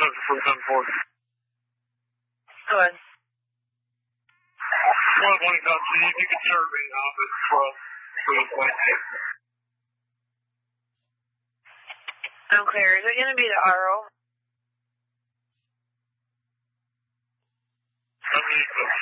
7-4. Go ahead. 120 South City, if you could start ringing off at 12. Unclear. Is it going to be the RO? I mean,